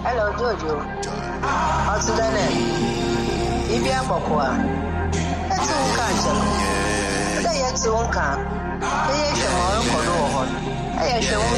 Hello, Jojo. How's it done? If you have a qua, that's all can't. They are 2 can. They are